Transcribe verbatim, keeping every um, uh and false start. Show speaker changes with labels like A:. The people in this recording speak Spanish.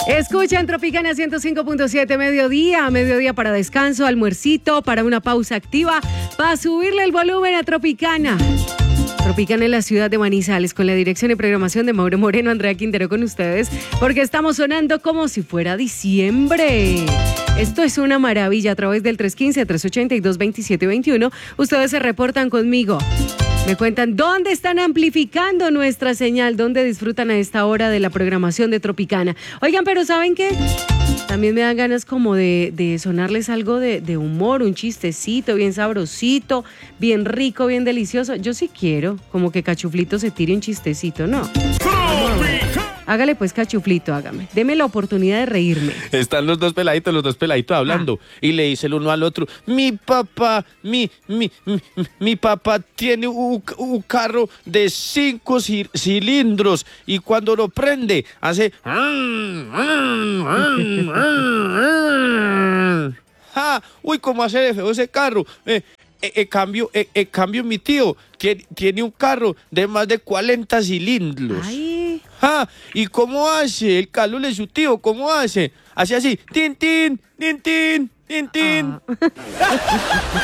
A: Escuchan Tropicana ciento cinco punto siete, mediodía, mediodía para descanso, almuercito, para una pausa activa, para subirle el volumen a Tropicana. Tropicana en la ciudad de Manizales, con la dirección y programación de Mauro Moreno, Andrea Quintero con ustedes, porque estamos sonando como si fuera diciembre. Esto es una maravilla. A través del tres uno cinco, tres ocho dos, dos siete dos uno, ustedes se reportan conmigo. Me cuentan dónde están amplificando nuestra señal, dónde disfrutan a esta hora de la programación de Tropicana. Oigan, pero ¿saben qué? También me dan ganas como de, de sonarles algo de, de humor, un chistecito bien sabrosito, bien rico, bien delicioso. Yo sí quiero, como que Cachuflito se tire un chistecito, ¿no? Hágale pues, Cachuflito, hágame. Deme la oportunidad de reírme.
B: Están los dos peladitos, los dos peladitos hablando. Ah. Y le dice el uno al otro, mi papá, mi, mi, mi, mi papá tiene un, un carro de cinco cilindros y cuando lo prende hace... Ah, uy, ¿cómo hace de feo ese carro? Eh, eh, eh, cambio, eh, eh, cambio mi tío, tiene, tiene un carro de más de cuarenta cilindros.
A: Ay.
B: Ah, ¿y cómo hace? El Carlos de su tío, ¿cómo hace? Hace así, tin, tin, tin, tin, tin, tin.
A: Ah.